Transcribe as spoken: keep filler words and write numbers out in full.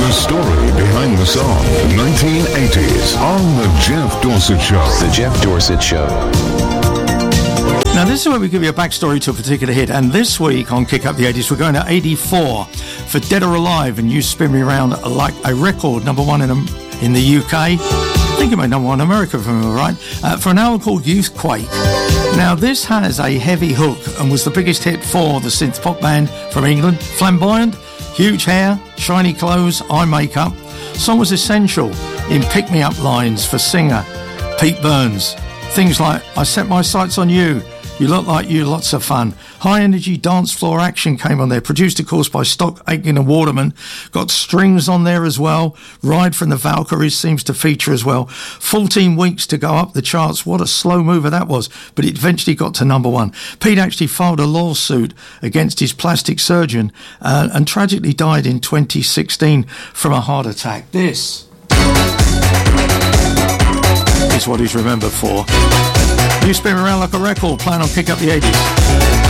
The story behind the song, nineteen eighties, on The Jeff Dorsett Show. The Jeff Dorsett Show. Now, this is where we give you a backstory to a particular hit. And this week on Kick Up the eighties, we're going to eighty-four for Dead or Alive and You Spin Me Round Like a Record, number one in, in the U K. I think it made number one in America, if I remember right, uh, for an album called Youthquake. Now, this has a heavy hook and was the biggest hit for the synth pop band from England. Flamboyant, huge hair, shiny clothes, eye makeup. Song was essential in pick-me-up lines for singer Pete Burns. Things like, I set my sights on you, you look like you, lots of fun. High-energy dance floor action came on there, produced, of course, by Stock, Aitken and Waterman. Got strings on there as well. Ride from the Valkyries seems to feature as well. fourteen weeks to go up the charts. What a slow mover that was. But it eventually got to number one. Pete actually filed a lawsuit against his plastic surgeon uh, and tragically died in twenty sixteen from a heart attack. This is what he's remembered for. You Spin Me Round Like a Record, playing on Kick Up the eighties.